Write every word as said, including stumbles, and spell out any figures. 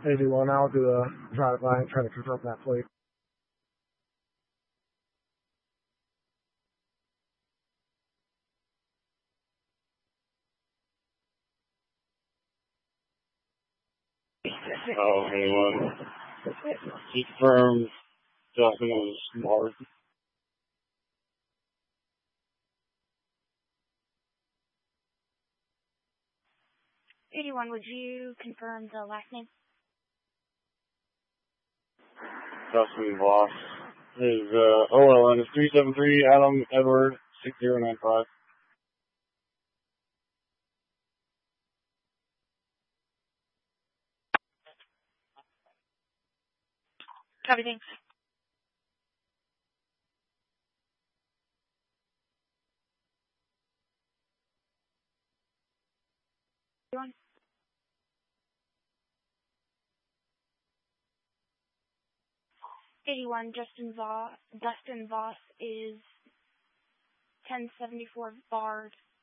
eighty-one, I'll do a drive-by and try to confirm that plate. Oh, anyone. Confirmed Justin was smart. eighty-one, would you confirm the last name? Justin Voss. His uh, O L N is three seven three Adam Edward six zero nine five. Copy, thanks. eighty-one. eighty-one, Justin Voss, Dustin Voss is ten seventy-four barred